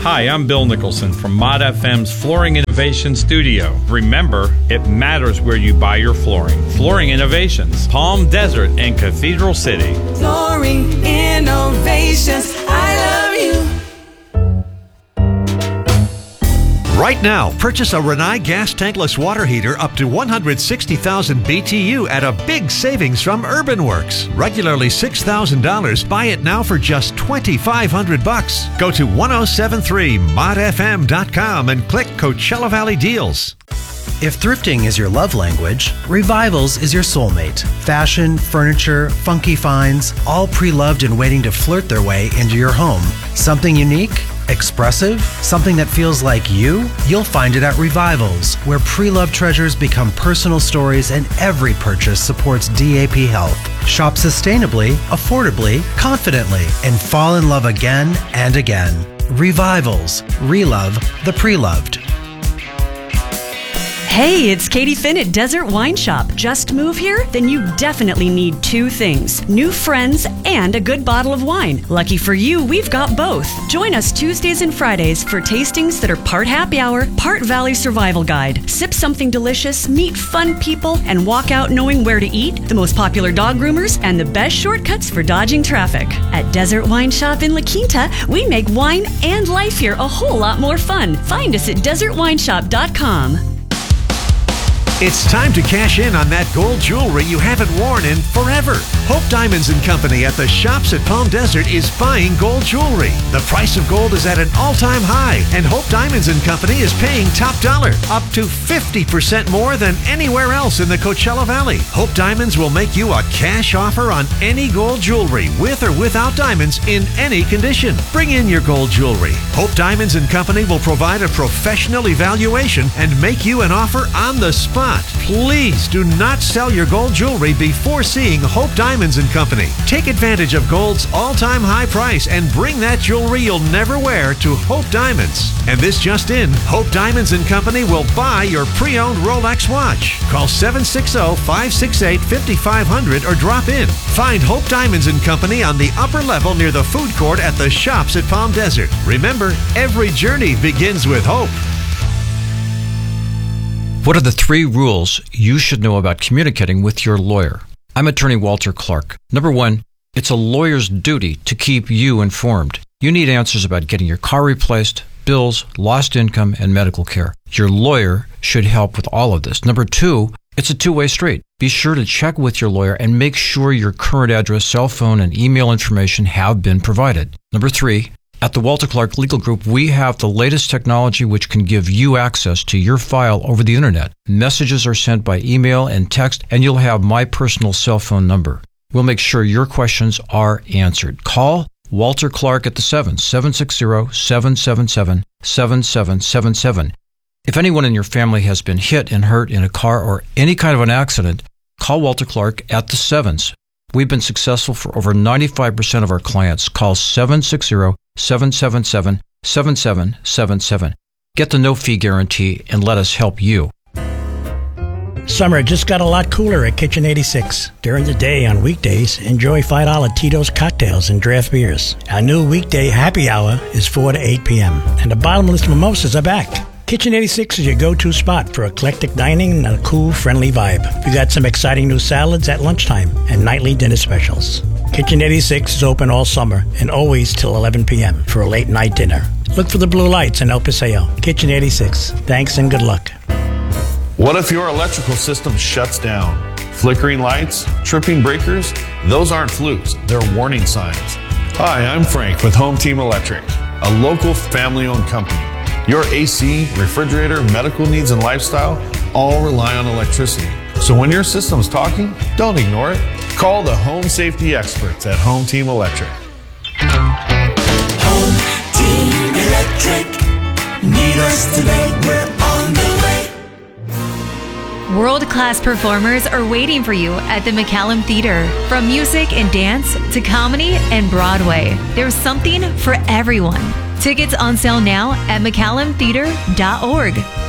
Hi, I'm Bill Nicholson from Mod FM's Flooring Innovation Studio. Remember, it matters where you buy your flooring. Flooring Innovations, Palm Desert and Cathedral City. Flooring Innovations, I love you. Right now, purchase a Rinnai gas tankless water heater up to 160,000 BTU at a big savings from UrbanWorks. Regularly $6,000. Buy it now for just $2,500. Go to 1073modfm.com and click Coachella Valley Deals. If thrifting is your love language, Revivals is your soulmate. Fashion, furniture, funky finds, all pre-loved and waiting to flirt their way into your home. Something unique? Expressive? Something that feels like you? You'll find it at Revivals, where pre-loved treasures become personal stories and every purchase supports DAP Health. Shop sustainably, affordably, confidently, and fall in love again and again. Revivals. Relove the pre-loved. Hey, it's Katie Finn at Desert Wine Shop. Just move here? Then you definitely need two things: new friends and a good bottle of wine. Lucky for you, we've got both. Join us Tuesdays and Fridays for tastings that are part happy hour, part Valley Survival Guide. Sip something delicious, meet fun people, and walk out knowing where to eat, the most popular dog groomers, and the best shortcuts for dodging traffic. At Desert Wine Shop in La Quinta, we make wine and life here a whole lot more fun. Find us at desertwineshop.com. It's time to cash in on that gold jewelry you haven't worn in forever. Hope Diamonds & Company at the Shops at Palm Desert is buying gold jewelry. The price of gold is at an all-time high, and Hope Diamonds & Company is paying top dollar, up to 50% more than anywhere else in the Coachella Valley. Hope Diamonds will make you a cash offer on any gold jewelry, with or without diamonds, in any condition. Bring in your gold jewelry. Hope Diamonds & Company will provide a professional evaluation and make you an offer on the spot. Please do not sell your gold jewelry before seeing Hope Diamonds & Company. Take advantage of gold's all-time high price and bring that jewelry you'll never wear to Hope Diamonds. And this just in, Hope Diamonds & Company will buy your pre-owned Rolex watch. Call 760-568-5500 or drop in. Find Hope Diamonds & Company on the upper level near the food court at the Shops at Palm Desert. Remember, every journey begins with hope. What are the 3 rules you should know about communicating with your lawyer? I'm attorney Walter Clark. Number 1, it's a lawyer's duty to keep you informed. You need answers about getting your car replaced, bills, lost income, and medical care. Your lawyer should help with all of this. Number 2, it's a two-way street. Be sure to check with your lawyer and make sure your current address, cell phone, and email information have been provided. Number 3, at the Walter Clark Legal Group, we have the latest technology which can give you access to your file over the internet. Messages are sent by email and text, and you'll have my personal cell phone number. We'll make sure your questions are answered. Call Walter Clark at the 760-777-7777. If anyone in your family has been hit and hurt in a car or any kind of an accident, call Walter Clark at the 7s. We've been successful for over 95% of our clients. Call 760-777-7777. Get the no-fee guarantee and let us help you. Summer just got a lot cooler at Kitchen 86. During the day on weekdays, enjoy $5 Tito's cocktails and draft beers. Our new weekday happy hour is 4 to 8 p.m. And the bottomless mimosas are back. Kitchen 86 is your go-to spot for eclectic dining and a cool, friendly vibe. We got some exciting new salads at lunchtime and nightly dinner specials. Kitchen 86 is open all summer and always till 11 p.m. for a late night dinner. Look for the blue lights in El Paseo. Kitchen 86. Thanks and good luck. What if your electrical system shuts down? Flickering lights, tripping breakers, those aren't flukes, they're warning signs. Hi, I'm Frank with Home Team Electric, a local family-owned company. Your AC, refrigerator, medical needs, and lifestyle all rely on electricity. So when your system's talking, don't ignore it. Call the home safety experts at Home Team Electric. Home Team Electric. Need us today, we're on the way. World-class performers are waiting for you at the McCallum Theater. From music and dance to comedy and Broadway, there's something for everyone. Tickets on sale now at McCallumtheater.org.